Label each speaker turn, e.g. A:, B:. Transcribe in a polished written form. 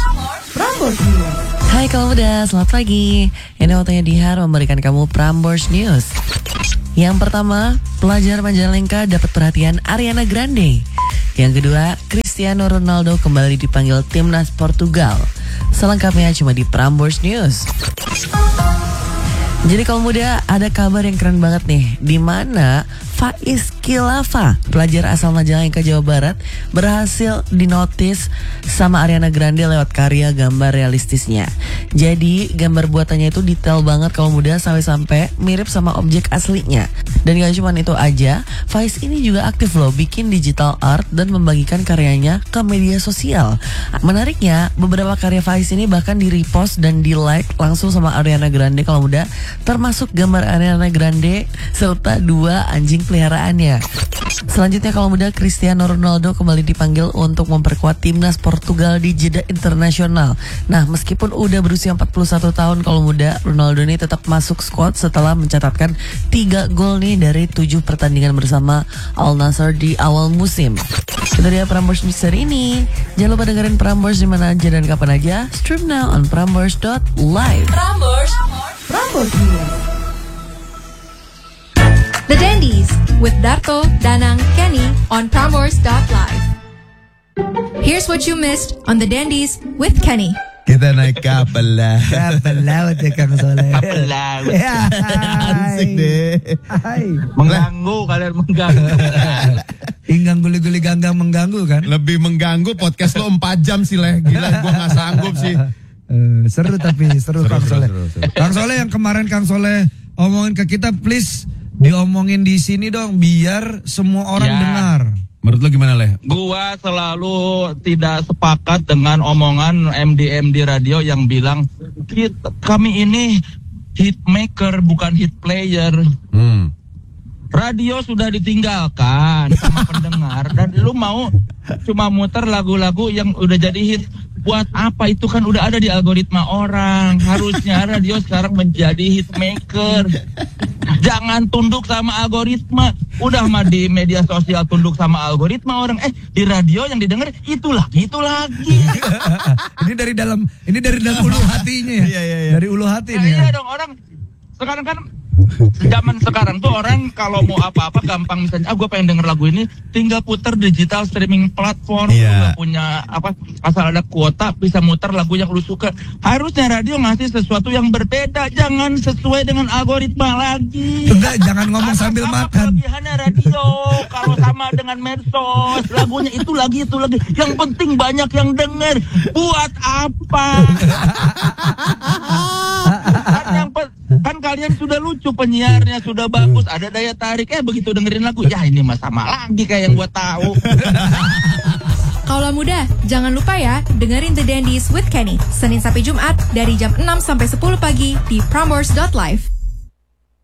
A: Prambors News.
B: Hai kaum muda, selamat pagi. Ini waktunya Dihar memberikan kamu Prambors News. Yang pertama, pelajar Majalengka dapat perhatian Ariana Grande. Yang kedua, Cristiano Ronaldo kembali dipanggil timnas Portugal. Selengkapnya cuma di Prambors News. Jadi kalau muda, ada kabar yang keren banget nih, di mana Faiz Kilava, pelajar asal Majalengka, Jawa Barat, berhasil dinotis sama Ariana Grande lewat karya gambar realistisnya. Jadi gambar buatannya itu detail banget kalau muda, sampai-sampai mirip sama objek aslinya. Dan gak cuma itu aja, Faiz ini juga aktif loh bikin digital art dan membagikan karyanya ke media sosial. Menariknya, beberapa karya Faiz ini bahkan di-repost dan di-like langsung sama Ariana Grande kalau muda, termasuk gambar Ariana Grande serta 2 anjing peliharaannya. Selanjutnya kalau muda, Cristiano Ronaldo kembali dipanggil untuk memperkuat timnas Portugal di jeda internasional. Nah, meskipun udah berusia 41 tahun kalau muda, Ronaldo ini tetap masuk squad setelah mencatatkan 3 gol nih dari 7 pertandingan bersama Al Nassr di awal musim. Itu dia Prambors News hari ini. Jangan lupa dengerin Prambors di mana aja dan kapan aja. Stream now on prambors.live.
A: Prambors News.
C: The Dandies with Darto, Danang, Kenny on Prambors.live. Here's what you missed on The Dandies with Kenny.
D: Kita naik kapal lah.
E: Kapal laut ya Kang Soleh.
D: Kapal laut.
E: Ya,
D: Asik deh.
E: hai.
D: Mengganggu, kalian mengganggu.
E: Hinggang guli-guli ganggang mengganggu kan?
D: Lebih mengganggu podcast lo 4 jam sih Leh. Gila, gue gak sanggup sih.
E: Seru tapi seru Kang Soleh.
D: seru.
E: Kang Soleh yang kemarin Kang Soleh omongin ke kita, please diomongin di sini dong biar semua orang dengar.
D: Menurut lo gimana Leh?
F: Gua selalu tidak sepakat dengan omongan MD radio yang bilang kami ini hit maker bukan hit player. Radio sudah ditinggalkan sama pendengar dan lu mau cuma muter lagu-lagu yang udah jadi hit. Buat apa? Itu kan udah ada di algoritma orang. Harusnya radio sekarang menjadi hit maker. Jangan tunduk sama algoritma. Udah mah di media sosial tunduk sama algoritma orang. Di radio yang didengar itu lagi.
E: Ini dari dalam ulu hatinya ya.
D: Iya.
E: Dari ulu hati nih.
F: Iya dong, orang sekarang kan zaman sekarang tuh orang kalau mau apa-apa gampang, misalnya gue pengen denger lagu ini tinggal puter digital streaming platform. Lu gak punya apa, asal ada kuota bisa muter lagu yang lu suka. Harusnya radio ngasih sesuatu yang berbeda, jangan sesuai dengan algoritma lagi.
E: Enggak, jangan ngomong sambil makan.
F: Kelebihannya radio kalau sama dengan medsos, lagunya itu lagi. Yang penting banyak yang denger. Buat apa? Kan kalian sudah lucu, penyiarnya sudah bagus, ada daya tarik, begitu dengerin lagu, ya ini mah sama lagi kayak yang gua tahu.
C: Kaulah muda, jangan lupa ya dengerin The Dandies with Kenny Senin sampai Jumat dari jam 6 sampai 10 pagi di Prambors.live.